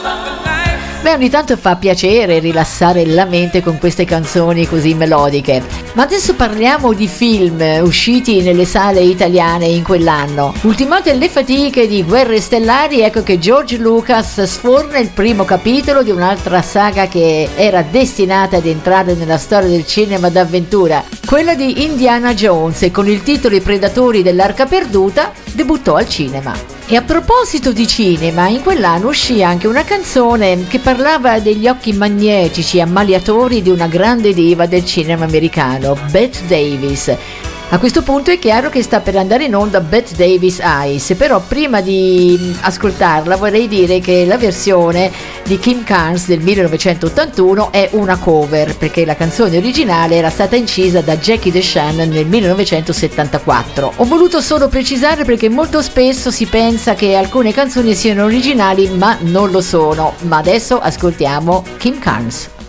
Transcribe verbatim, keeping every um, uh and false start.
Beh, ogni tanto fa piacere rilassare la mente con queste canzoni così melodiche. Ma adesso parliamo di film usciti nelle sale italiane in quell'anno. Ultimate le fatiche di Guerre Stellari, ecco che George Lucas sforna il primo capitolo di un'altra saga che era destinata ad entrare nella storia del cinema d'avventura, quella di Indiana Jones, e con il titolo I Predatori dell'Arca Perduta debuttò al cinema. E a proposito di cinema, in quell'anno uscì anche una canzone che parlava degli occhi magnetici ammaliatori di una grande diva del cinema americano, Bette Davis. A questo punto è chiaro che sta per andare in onda Bette Davis Eyes, però prima di ascoltarla vorrei dire che la versione di Kim Carnes del millenovecentottantuno è una cover, perché la canzone originale era stata incisa da Jackie DeShannon nel millenovecentosettantaquattro. Ho voluto solo precisare perché molto spesso si pensa che alcune canzoni siano originali, ma non lo sono. Ma adesso ascoltiamo Kim Carnes.